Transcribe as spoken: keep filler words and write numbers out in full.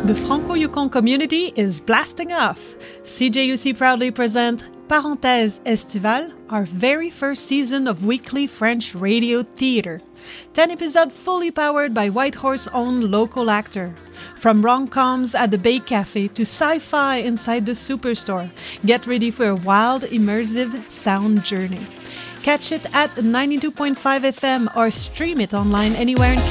The Franco-Yukon community is blasting off. C J U C proudly present Parenthèse Estivale, our very first season of weekly French radio theatre. ten episodes fully powered by Whitehorse own local actor. From rom-coms at the Bay Cafe to sci-fi inside the Superstore, get ready for a wild, immersive sound journey. Catch it at ninety-two point five F M or stream it online anywhere in